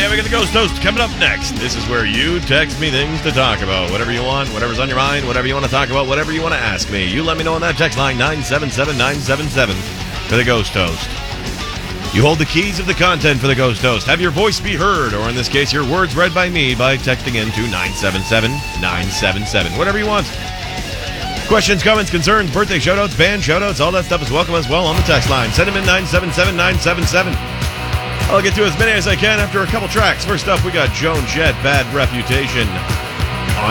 we got the Ghost Toast coming up next. This is where you text me things to talk about. Whatever you want, whatever's on your mind, whatever you want to talk about, whatever you want to ask me. You let me know on that text line, 977-977, for the Ghost Toast. You hold the keys of the content for the Ghost Toast. Have your voice be heard, or in this case, your words read by me by texting in to 977-977. Whatever you want. Questions, comments, concerns, birthday shoutouts, band shoutouts, all that stuff is welcome as well on the text line. Send them in 977-977. I'll get to as many as I can after a couple tracks. First up, we got Joan Jett, Bad Reputation.